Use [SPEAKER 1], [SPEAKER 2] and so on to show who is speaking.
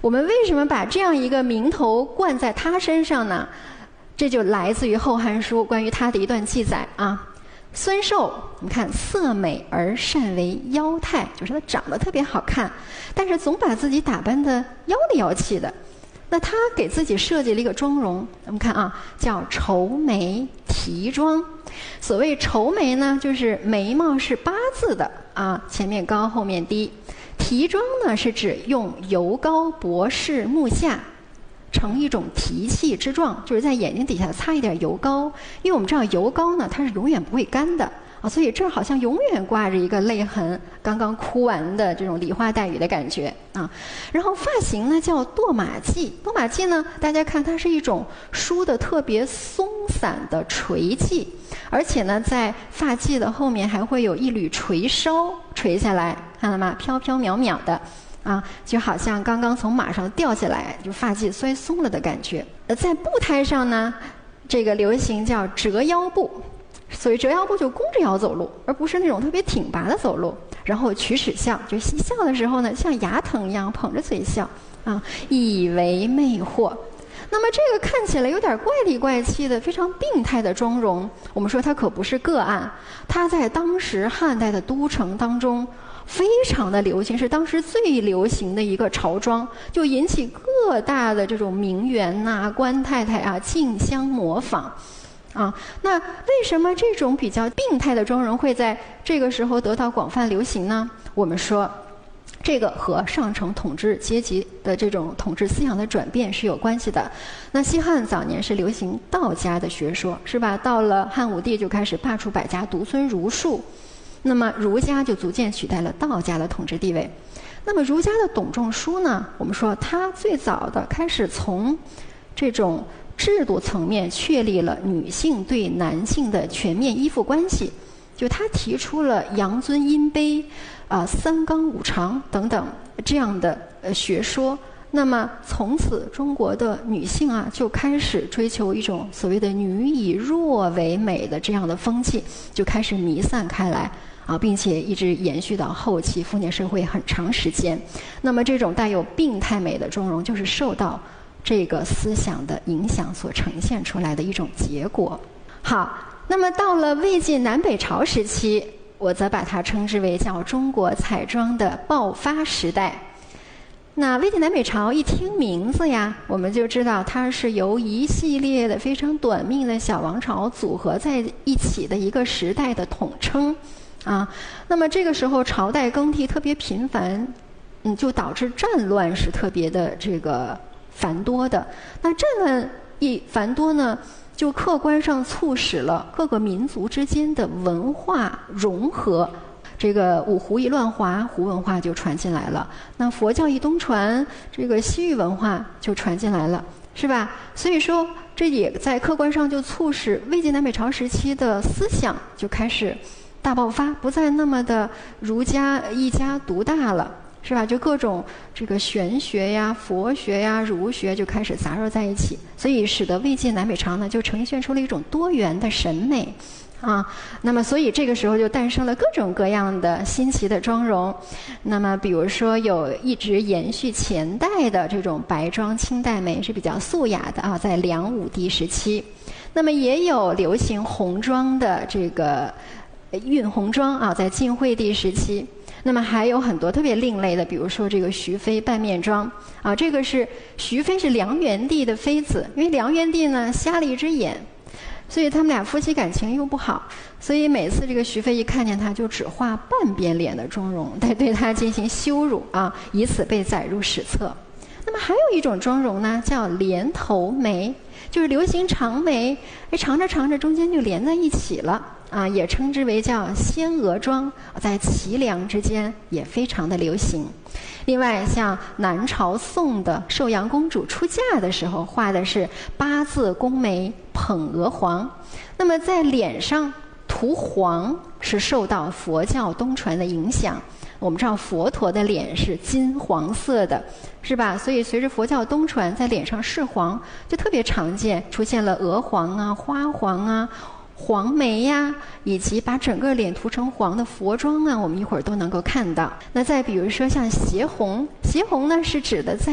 [SPEAKER 1] 我们为什么把这样一个名头冠在他身上呢？这就来自于《后汉书》关于他的一段记载啊。孙寿，你看色美而善为妖态，就是他长得特别好看，但是总把自己打扮得妖里妖气的。那他给自己设计了一个妆容，我们看啊，叫愁眉提妆。所谓愁眉呢，就是眉毛是八字的啊，前面高后面低。提妆呢，是指用油膏薄拭目下，成一种提气之状，就是在眼睛底下擦一点油膏。因为我们知道油膏呢，它是永远不会干的啊，所以这儿好像永远挂着一个泪痕，刚刚哭完的这种梨花带雨的感觉啊。然后发型呢叫堕马髻，堕马髻呢，大家看它是一种梳的特别松散的垂髻，而且呢在发髻的后面还会有一缕垂梢垂下来，看到吗？飘飘渺渺的。啊，就好像刚刚从马上掉下来，就发髻摔松了的感觉。在步态上呢，这个流行叫折腰步，所以折腰步就弓着腰走路，而不是那种特别挺拔的走路。然后曲齿笑，就笑的时候呢，像牙疼一样捧着嘴笑啊，以为魅惑。那么这个看起来有点怪里怪气的、非常病态的妆容，我们说它可不是个案，它在当时汉代的都城当中非常的流行，是当时最流行的一个朝妆，就引起各大的这种名媛呐、官太太啊竞相模仿。啊，那为什么这种比较病态的妆容会在这个时候得到广泛流行呢？我们说，这个和上层统治阶级的这种统治思想的转变是有关系的。那西汉早年是流行道家的学说，是吧？到了汉武帝就开始罢黜百家，独尊儒术。那么儒家就逐渐取代了道家的统治地位。那么儒家的董仲舒呢，我们说他最早的开始从这种制度层面确立了女性对男性的全面依附关系，就他提出了阳尊阴卑三纲五常等等这样的学说。那么从此中国的女性啊就开始追求一种所谓的女以弱为美的这样的风气，就开始弥散开来啊，并且一直延续到后期封建社会很长时间。那么这种带有病态美的妆容，就是受到这个思想的影响所呈现出来的一种结果。好，那么到了魏晋南北朝时期，我则把它称之为叫中国彩妆的爆发时代。那魏晋南北朝一听名字呀，我们就知道它是由一系列的非常短命的小王朝组合在一起的一个时代的统称啊。那么这个时候朝代更替特别频繁，就导致战乱是特别的这个繁多的。那战乱一繁多呢，就客观上促使了各个民族之间的文化融合。这个五胡一乱华，胡文化就传进来了。那佛教一东传，这个西域文化就传进来了，是吧？所以说，这也在客观上就促使魏晋南北朝时期的思想就开始大爆发，不再那么的儒家一家独大了，是吧？就各种这个玄学呀、佛学呀、儒学就开始杂糅在一起，所以使得魏晋南北朝呢就呈现出了一种多元的审美。那么所以这个时候就诞生了各种各样的新奇的妆容。那么比如说有一直延续前代的这种白妆清黛美，是比较素雅的啊，在梁武帝时期。那么也有流行红妆的这个晕红妆啊，在晋惠帝时期。那么还有很多特别另类的，比如说这个徐妃半面妆啊，这个是徐妃是梁元帝的妃子，因为梁元帝呢瞎了一只眼，所以他们俩夫妻感情又不好，所以每次这个徐妃一看见他就只画半边脸的妆容，对他进行羞辱啊，以此被载入史册。那么还有一种妆容呢，叫连头眉，就是流行长眉，长着长着中间就连在一起了啊，也称之为叫仙娥妆，在齐梁之间也非常的流行。另外像南朝宋的寿阳公主出嫁的时候画的是八字宫眉捧娥黄。那么在脸上涂黄是受到佛教东传的影响，我们知道佛陀的脸是金黄色的，是吧？所以随着佛教东传，在脸上饰黄就特别常见，出现了鹅黄啊、花黄啊、黄眉呀，以及把整个脸涂成黄的佛妆啊，我们一会儿都能够看到。那再比如说像斜红，斜红呢是指的在